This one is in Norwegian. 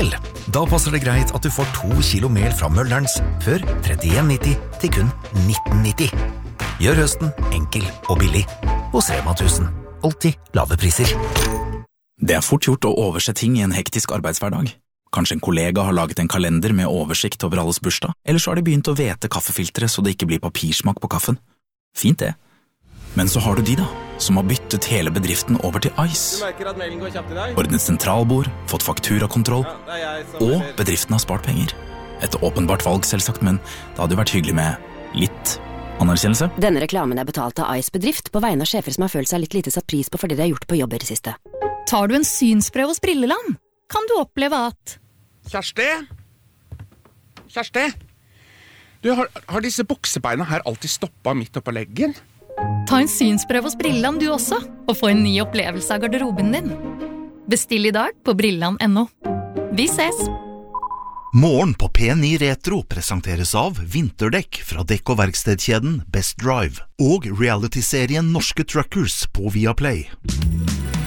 mel. Da passer det greit at du får 2 kilo mel fra Møllerens, før 31,90 til kun 19,90. Gjør høsten enkel og billig. Hos Rema 1000. Alltid lave priser. Det fort gjort å overse ting i en hektisk arbeidshverdag. Kanskje en kollega har laget en kalender med oversikt over alles bursdag, eller så har de begynt å vete kaffefiltre så det ikke blir papirsmak på kaffen. Fint det. Men så har du de da, som har byttet hele bedriften over til Ice. Du merker at mailen går kjapt i dag? Ordnet sentralbord, fått fakturakontroll, og bedriften har spart penger. Et åpenbart valg selvsagt, men det hadde jo vært hyggelig med litt anerkjennelse. Denne reklamen er betalt av Ice bedrift på vegne av sjefer som har følt seg litt lite satt pris på for det de har gjort på jobb i det siste. Tar du en synsprøve hos Brilleland, kan du oppleve at... Kjersti? Du, har disse buksebeina her alltid stoppet midt oppe på leggen? Ta en synsprøve hos Brilleland du også, og få en ny opplevelse av garderoben din. Bestill i dag på brilland.no. Vi ses! Morgen på P9 Retro presenteres av vinterdekk fra dekk- og verkstedkjeden Best Drive og reality-serien Norske Truckers på Viaplay.